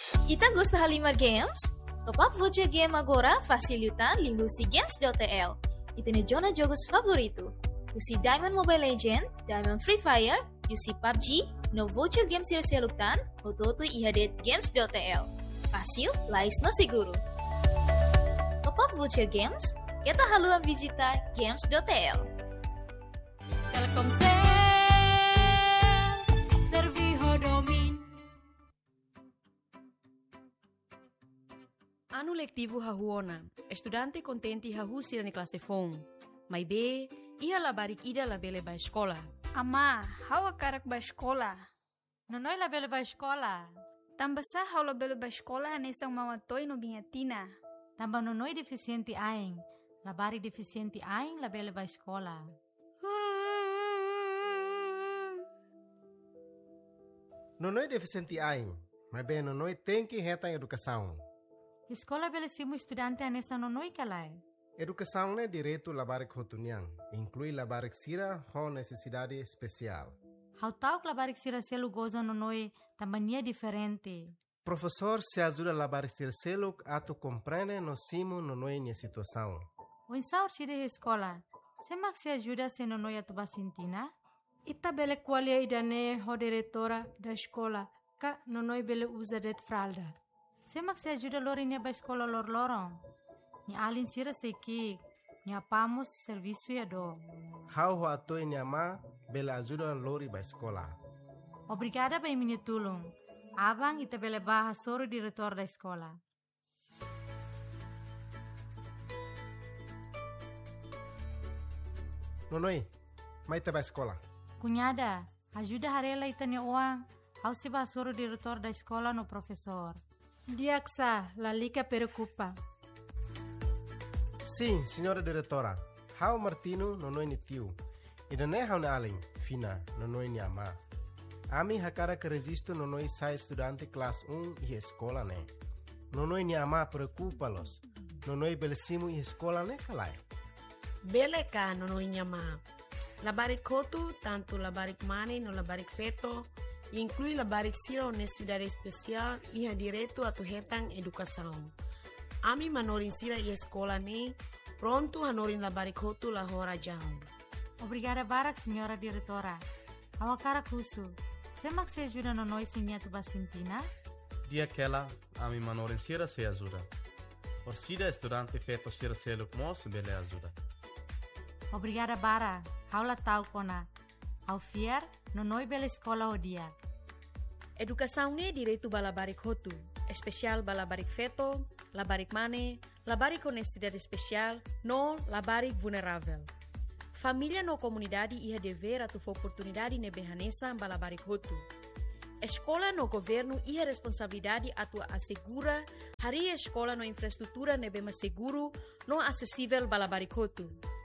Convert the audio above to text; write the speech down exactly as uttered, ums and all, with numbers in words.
Ita gosta Halimar Games? Top up voucher game agora facilitan lihusi games.tl. Ita ne zona jogos favorito. Usi Diamond Mobile Legend, Diamond Free Fire, usi P U B G, no voucher games sila seluktan, ototo ihadet games.tl. Fácil, lais no seguro. Top up voucher games, kita haluan visita games.tl. Telkomsel, Serviho Domin. Ano letivo hahuona, estudante contente hahu sira ni classe fon. Mai be, ia labarik ida labele ba escola. Ama, hawa karak ba escola? Nonoy labele ba escola? Tambasa haw labele ba escola hanesang mamatoy no bingatina. Tamba nonoy deficiente aing, labari deficiente aing labele ba escola. Nonoy deficiente aing, mas bem nonoy tem que reta educação. Escola bele simu estudante anesa nonoy kalai. Educação é direito labarik hotuniang, inclui labarik sira com necessidade especial. How tau labarik sira selu goza nonoy tambania diferente. Professor se ajuda labarik sira selu ato compreende no simu nonoy nia situação. O insaur sira escola, semak se ajuda se nonoy atuba sintina? Ita bele qualia idane ho diretora da escola, ka nonoy bele usa det fralda. Semak se ajuda lori nia ba escola lor lorong. Ni alin sira seiki, ni apamos serviço ya do. How ho ato nia ma bele ajuda lori ba escola. Obrigada ba minha tulung. Abang ita bele baha soro diretor da escola. Nonoy, mai te ba escola. Cunhada, ajuda harela ita nia uang. How se ba soro diretor da escola no professor. Diaksa, la lica preocupa. Sim, senhora diretora. How Martino nonoy ni tiu. Ida ne how na alin, fina, nonoy ni ama. Ami hakara que resisto nonoy sai estudante classe um e escola ne. Nonoy ni ama preocupa-los. Nonoy belesimu e escola ne kalai. Bele ka nonoy ni ama. Labarik kotu, tanto labarik mani no labarik feto, inclui labarik sira honestidade especial e ha direito a tu hetang educação. Ami manorin sira e escola ne, pronto hanorin labarik kotu la hora jam. Obrigada barak, senhora diretora. Awakara kusu. Semak se ajuda nonoy sinya tu basintina? Dia aquela, ami manorin sira se ajuda. Or sida estudante feto sira se luk mos bele ajuda. Obrigada bara. Haula tau kona. Au fier, nonoy bele escola o dia. Educação ne direito ba labarik hotu, especial ba labarik feto, labarik mane, labarik honestidade especial, no labarik vulnerável. Família no comunidade ia dever atu oportunidade ne behanesa ba labarik hotu. Escola no governo ia responsabilidade atu assegura hari escola no infraestrutura ne bema seguro no acessível ba labarik hotu.